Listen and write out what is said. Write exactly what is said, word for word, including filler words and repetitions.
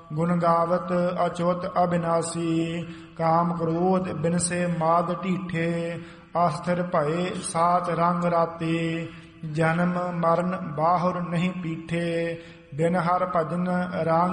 ਗੁਣ ਗਾਵਤ ਅਚੁਤ ਅਬਿਨਾਸੀ। ਕਾਮ ਕ੍ਰੋਧ ਬਿਨਸੇ ਮਾਦ ਢੀਠੇ, ਅਸਥਿਰ ਭਏ ਸਾਚ ਰੰਗ ਰਾਤੇ। ਜਨਮ ਮਰਨ ਬਾਹੁਰ ਨਹੀਂ ਪੀਠੇ, ਬਿਨ ਹਰ ਭਜਨ ਰੰਗ